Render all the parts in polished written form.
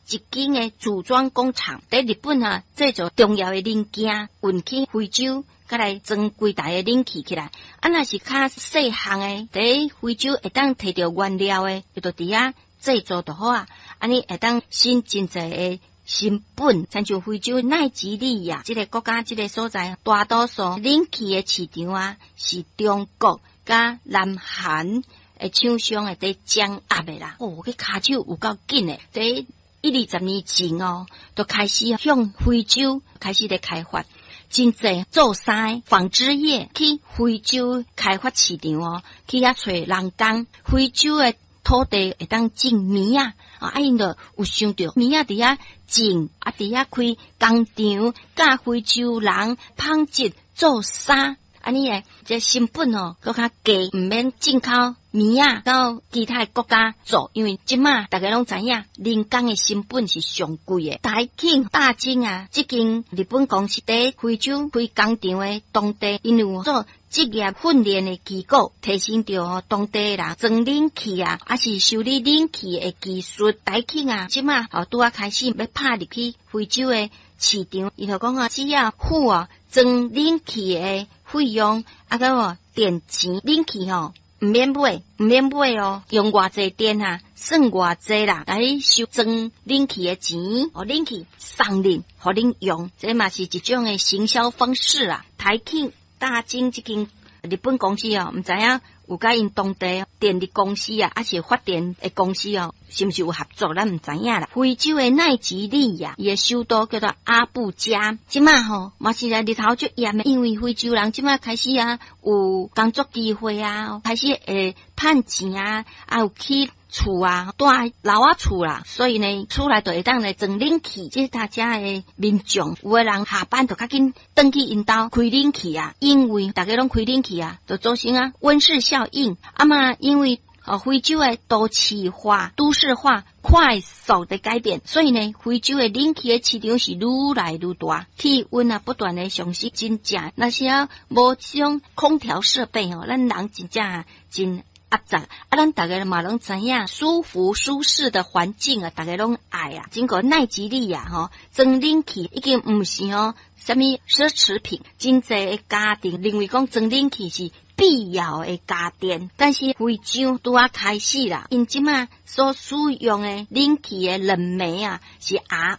一间的组装工厂，在日本啊制作重要的零件，运去非洲，甲来装规大的冷气起来。啊，若是较细项的，在非洲会当摕到原料的，就伫遐制作就好啊。安尼会当新真侪的成本，亲像非洲奈及利亚这个国家这个所在，大多数冷气的市场啊是中国甲南韩的厂商会伫掌握的啦。哦，迄骹手有够紧的，在1-20年前哦，就开始向非洲开始咧开发。真侪做衫纺织业去非洲开发市场哦，去遐找人工。非洲的土地会当种米啊，因着有想到米啊伫遐种，伫遐开工厂，教非洲人纺织做衫。安尼诶，这成本哦，搁较低，毋免进口米啊到其他国家做，因为即马大家拢知影，人工诶成本是上贵诶。台庆大金啊，即间日本公司伫非洲开工厂诶当地，因为有做职业训练诶机构，提升着当地人装冷气啊，还是修理冷气诶技术。台庆啊，即马拄啊开始要拍入去非洲诶市场，伊就讲只要付装冷气诶费用，个电钱冷气毋免买哦，用偌济电啊，算偌济啦，来收装冷气诶钱，冷气送恁，互恁用，这嘛是一种诶行销方式啦。台庆大金这间日本公司毋知影有甲因当地电力公司啊，还是发电的公司是毋是有合作，咱毋知影啦。非洲的奈及利亚，伊的首都叫做阿布加，即马嘛是日头足炎的，因为非洲人即马开始有工作机会啊，开始趁钱啊，有起厝啊，住老啊厝啦，所以呢，厝内就会当来装冷气。即大家的民众，有的人下班就较紧登去因兜开冷气啊，因为大家拢开冷气啊，就造成温室效应。嘛，因为非洲的都市化、都市化快速的改变，所以呢，非洲的冷气的市场是愈来愈大，气温不断的上升，真正那些无这种空调设备咱人真正真压榨咱大家嘛拢知影，舒服舒适的环境大家拢爱啊。经过奈及利亚装冷气已经毋是什么奢侈品，真侪的家庭认为讲装冷气是必要的家电，但是非洲拄啊开始啦，因即马所使用的冷气的冷媒是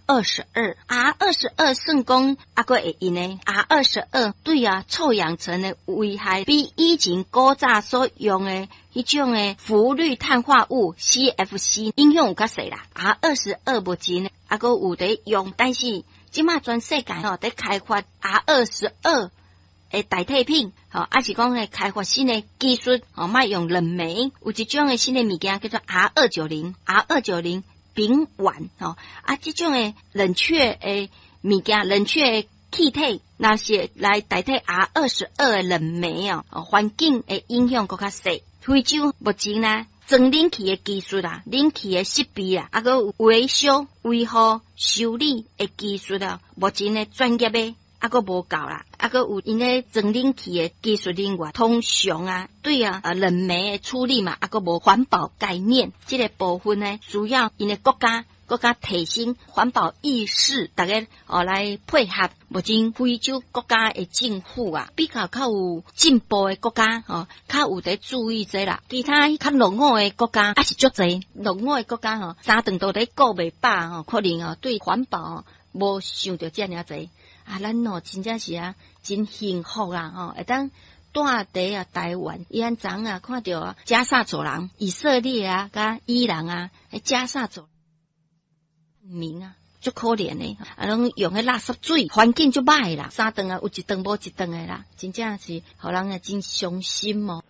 R22 算讲个会用的 R22 对臭氧层的危害比以前古早所用的迄种的氟氯碳化物 CFC 影响有较细啦。R22 目前个有在用，但是即马全世界在开发 R22诶代替品，还是讲开发新的技术，莫用冷媒，有一种的新的物件叫做 R290 丙烷，这种的冷却的物件，冷却的气体，那是来代替 R22的冷媒环境的影响更较细。非洲目前装冷气的技术冷气的设备个维修、维护、修理的技术目前的专业的个无够啦，个有因个装冷气的技术人员，通常对冷媒的处理嘛，个无环保概念，这个部分呢，需要因个国家提升环保意识，大家来配合。目前非洲国家的政府比较有进步的国家较有在注意这啦。其他较落伍的国家是足侪，落伍的国家三顿都在顾袂饱可能对环保无想到这样侪。咱真正是真幸福会当住伫台湾，伊昨看到加沙走廊，以色列甲伊朗加沙走民足可怜的，拢用垃圾水，环境足歹啦，三顿有一顿无一顿的啦，真正是互人真伤心